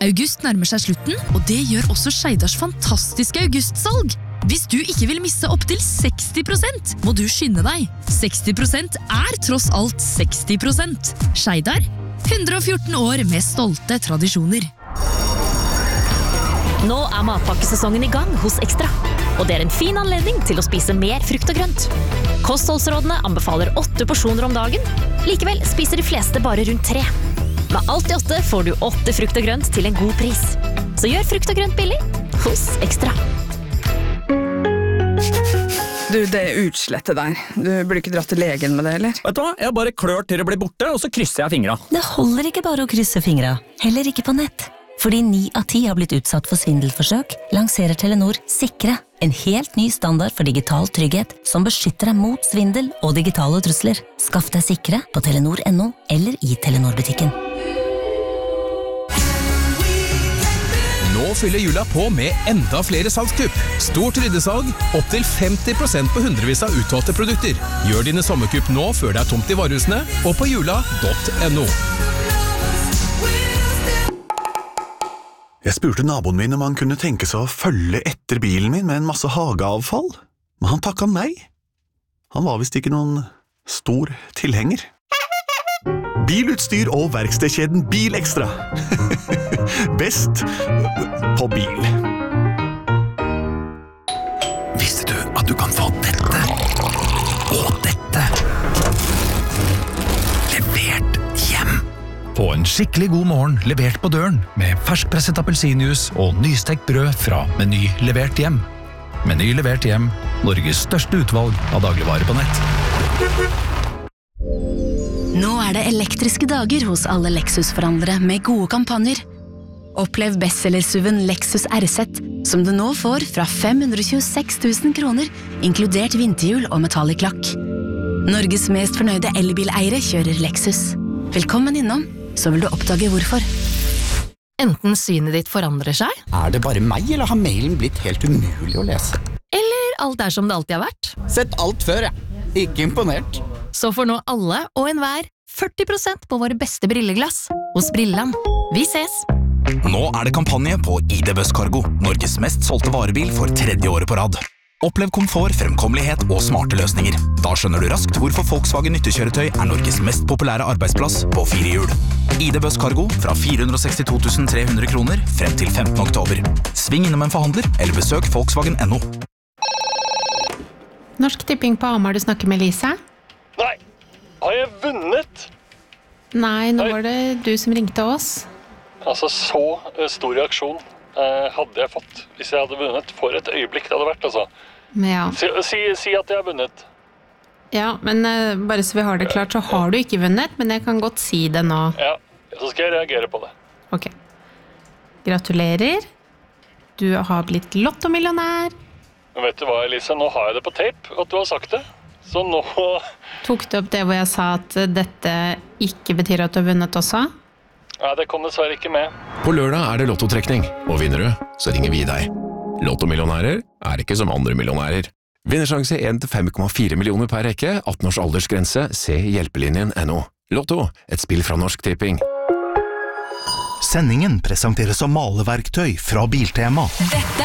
August nærmer seg slutten, og det gjør også Skeidars fantastiske augustsalg. Hvis du ikke vil misse opp til 60%, må du skynde deg. 60% tross alt 60%. Skeidar, 114 år med stolte tradisjoner. Nå matpakkesesongen i gang hos Ekstra, og det en fin anledning til å spise mer frukt og grønt. Kostholdsrådene anbefaler 8 porsjoner om dagen, likevel spiser de fleste bare rundt 3. Med alt i 8 får du 8 frukt og grønt til en god pris. Så gjør frukt og grønt billig hos Ekstra. Du, det utslettet der. Du burde ikke dratt til legen med det, eller? Vet du hva? Jeg bare klør til det blir borte, og så krysser jeg fingra. Det holder ikke bare å krysse fingra, heller ikke på nett. Fordi 9 av 10 har blitt utsatt for svindelforsøk, lanserer Telenor Sikre, en helt ny standard for digital trygghet som beskytter deg mot svindel og digitale trusler. Skaff deg Sikre på telenor.no eller i Telenor-butikken. Nå fyller jula på med enda flere salgskupp. Stort ryddesalg, opp til 50% på hundrevis av utvalgte produkter. Gjør dine sommerkupp nå før det tomt i varehusene, og på jula.no. Jeg spurte naboen min om han kunne tenke seg å følge etter bilen min med en masse hageavfall, men han takket nei. Han var visst ikke noen stor tilhenger. Bilutstyr og verkstedkjeden Bilekstra. Best på bil. Visste du at du kan få dette og dette levert hjem? Få en skikkelig god morgen levert på døren med ferskpresset appelsinjuice og nystekt brød fra Meny levert hjem. Meny levert hjem, Norges største utvalg av dagligvarer på nett. Nå det elektriske dager hos alle Lexus-forhandlere med gode kampanjer. Opplev bestsellersuven Lexus RZ, som du nå får fra 526 000 kroner, inkludert vinterhjul og metallic lakk. Norges mest fornøyde elbileiere kjører Lexus. Velkommen innom, så vil du oppdage hvorfor. Enten synet ditt forandrer seg, det bare meg, eller har mailen blitt helt umulig å lese? eller alt som det alltid har vært. Sett alt før, jeg. Ikke imponert. Så får nå alle og enhver 40% på våre beste brilleglass hos Brilland. Vi ses! Nå det kampanje på ID Buzz Cargo, Norges mest solgte varebil for 3. året på rad. Opplev komfort, fremkommelighet og smarte løsninger. Da skjønner du raskt hvorfor Volkswagen nyttekjøretøy Norges mest populære arbeidsplass på 4 hjul. ID Buzz Cargo fra 462 300 kroner frem til 15. oktober. Sving innom en forhandler eller besøk Volkswagen.no. Norsk Tipping på Hamar, du snakker med Lise? Nei, har jeg vunnet? Nei, nå var det du som ringte oss. Altså, så stor reaksjon hadde jeg fått hvis jeg hadde vunnet. For et øyeblikk det hadde vært, altså. Ja. Si at jeg har vunnet. Ja, men bare så vi har det klart, så har du ikke vunnet, men jeg kan godt si det nå. Ja, så skal jeg reagere på det. Ok. Gratulerer. Du har blitt lottomillionær. Men vet du hva, Elise? Nå har jeg det på tape, at du har sagt det. Så nå... Tok du opp det hvor jeg sa at dette ikke betyr at du har vunnet også? Nei, det kom dessverre ikke med. På lørdag det lottotrekning, og vinner du, så ringer vi deg. Lottomillionærer ikke som andre millionærer. Vinnersjanse 1 til 5,4 millioner per rekke, 18 års aldersgrense, se hjelpelinjen.no. Lotto, et spill fra Norsk Tipping. Sendingen presenteres som maleverktøy fra Biltema.